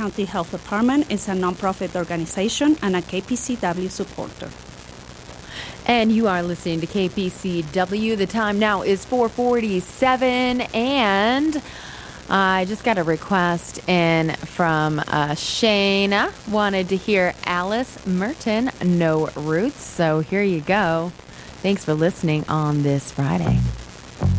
County Health Department is a nonprofit organization and a KPCW supporter. And you are listening to KPCW. The time now is 4:47, and I just got a request in from Shayna. Wanted to hear Alice Merton, No Roots. So here you go. Thanks for listening on this Friday.